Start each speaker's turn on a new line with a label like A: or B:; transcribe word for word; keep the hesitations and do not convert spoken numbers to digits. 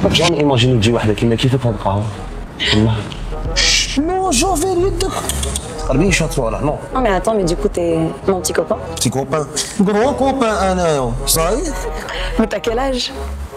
A: راك جامي ايماجيني تجي وحده كيما كيفك في هاد القهوه والله. نو شوفي يدك قربي شاطروا على نو.
B: Non mais attends, mais du coup t'es mon petit copain.
A: بتي كوبان كرون كوبان انايا صاي.
B: Mais t'as quel âge?